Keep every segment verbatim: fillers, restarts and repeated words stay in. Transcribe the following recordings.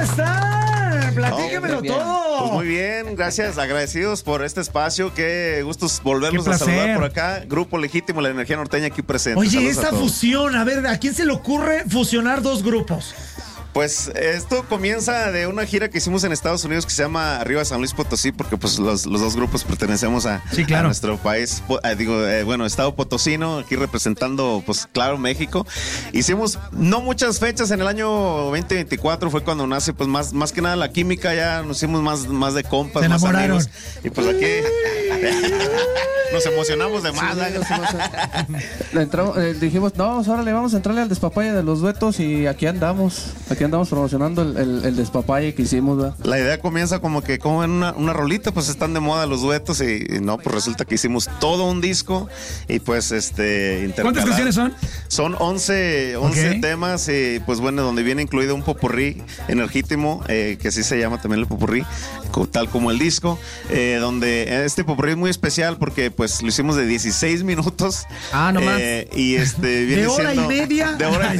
están? Platíquemelo oh, bien, todo. Pues muy bien, gracias, agradecidos por este espacio. Qué gustos volverlos Qué a saludar placer. por acá. Grupo Legítimo, la energía norteña aquí presente. Oye, Saludos a esta todos. fusión, a ver, ¿a quién se le ocurre fusionar dos grupos? Pues esto comienza de una gira que hicimos en Estados Unidos que se llama Arriba San Luis Potosí, porque pues los, los dos grupos pertenecemos a, Sí, claro. a nuestro país, po- eh, digo, eh, bueno, Estado Potosino, aquí representando, pues claro, México. Hicimos no muchas fechas en el año veinte veinticuatro, fue cuando nace, pues más, más que nada la química, ya nos hicimos más, más de compas, Se más enamoraron. amigos. Y pues aquí nos emocionamos de más. Sí, ¿verdad? nos hemos- Le entramos, eh, dijimos, no, ahora le vamos a entrarle al despapalle de los duetos y aquí andamos. Aquí andamos promocionando el, el, el despapalle que hicimos, ¿verdad? La idea comienza como que como en una, una rolita, pues están de moda los duetos y, y no, pues resulta que hicimos todo un disco y pues este ¿Cuántas intercalar. canciones son? Son once, once Ok. temas y pues bueno, donde viene incluido un popurrí energítimo, eh, que así se llama también el popurrí, co- tal como el disco, eh, donde este popurrí es muy especial porque pues lo hicimos de dieciséis minutos. Ah, no más. eh, Y este viene ¿De hora siendo- y media? De hora y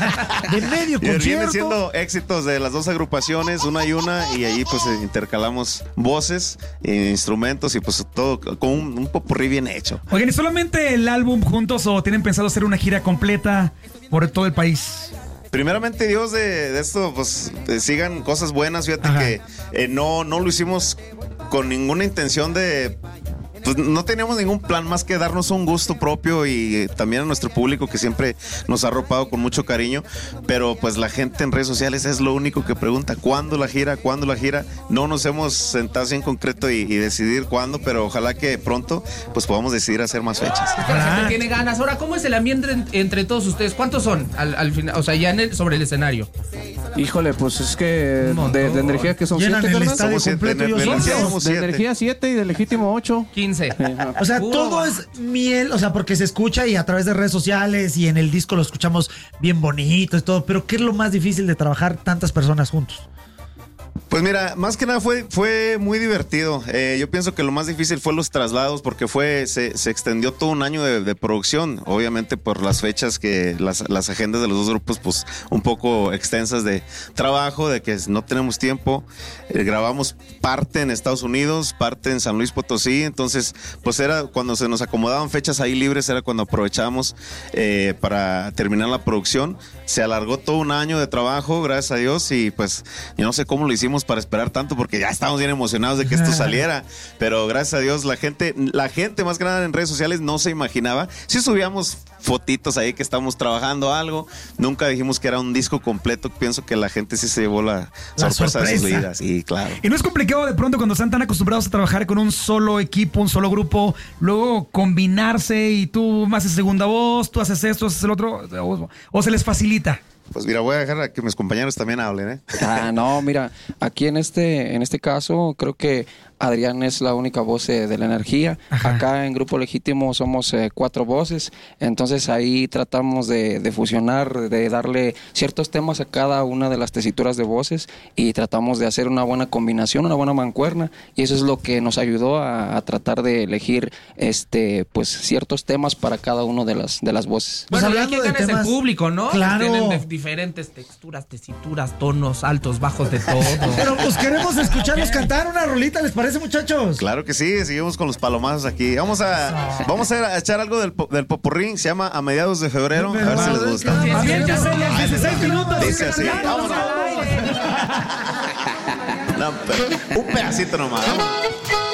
¿De medio y viene concierto? siendo éxitos de las dos agrupaciones, una y una, y ahí pues eh, intercalamos voces, eh, instrumentos y pues todo con un, un popurrí bien hecho. Oigan, ¿y solamente el álbum juntos o tienen pensado hacer una gira completa por todo el país? Primeramente Dios de, de esto, pues eh, sigan cosas buenas, fíjate Ajá. que eh, no, no lo hicimos con ninguna intención de... Pues no teníamos ningún plan más que darnos un gusto propio y eh, también a nuestro público que siempre nos ha arropado con mucho cariño, pero pues la gente en redes sociales es lo único que pregunta, ¿cuándo la gira? ¿Cuándo la gira? No nos hemos sentado así en concreto y, y decidir cuándo, pero ojalá que pronto pues podamos decidir hacer más fechas. Es que la gente tiene ganas. Ahora, ¿cómo es el ambiente en- entre todos ustedes? ¿Cuántos son al, al final? O sea, ya en el- sobre el escenario. Híjole, pues es que Un montón. de, de energía que son Llenan siete, el carnal. estadio Somos siete, completo de- ellos de solos. energía somos De siete. energía siete y de legítimo ocho. quince. O sea, Puro todo va. es miel, o sea, porque se escucha y a través de redes sociales y en el disco lo escuchamos bien bonito y todo, pero ¿qué es lo más difícil de trabajar tantas personas juntos? Pues mira, más que nada fue, fue muy divertido. Eh, yo pienso que lo más difícil fue los traslados porque fue se, se extendió todo un año de, de producción, obviamente por las fechas que las, las agendas de los dos grupos pues un poco extensas de trabajo, de que no tenemos tiempo. Eh, grabamos parte en Estados Unidos, parte en San Luis Potosí, entonces pues era cuando se nos acomodaban fechas ahí libres, era cuando aprovechábamos eh, para terminar la producción. Se alargó todo un año de trabajo, gracias a Dios, y pues yo no sé cómo lo hicimos para esperar tanto porque ya estábamos bien emocionados de que esto saliera, pero gracias a Dios la gente, la gente más que nada en redes sociales no se imaginaba. Sí subíamos fotitos ahí que estábamos trabajando algo, nunca dijimos que era un disco completo, pienso que la gente sí se llevó la, La sorpresa, de sus sorpresa. vidas, sí, claro. Y no es complicado de pronto cuando están tan acostumbrados a trabajar con un solo equipo, un solo grupo, luego combinarse y tú haces segunda voz, tú haces esto, haces el otro, o, o se les facilita. Pues mira, voy a dejar a que mis compañeros también hablen, ¿eh? Ah, no, mira, aquí en este, en este caso creo que Adrián es la única voz eh, de la energía. Ajá. Acá en Grupo Legítimo somos eh, cuatro voces, entonces ahí tratamos de, de fusionar, de darle ciertos temas a cada una de las tesituras de voces y tratamos de hacer una buena combinación, una buena mancuerna, y eso es lo que nos ayudó a, a tratar de elegir este, pues ciertos temas para cada una de las, de las voces. Pues Bueno, y hablando aquí de gana es el temas- público, ¿no? Claro. Tienen de- diferentes texturas, tesituras, tonos, altos, bajos, de todo. Pero pues queremos escucharlos cantar una rolita, ¿les parece, muchachos? Claro que sí, seguimos con los palomazos aquí. Vamos a, vamos a echar algo del, po- del popurrí, se llama A Mediados de Febrero, a ver si les gusta. Aviéntense los dieciséis minutos. Dice así, vámonos. No, pero un pedacito nomás. vámonos.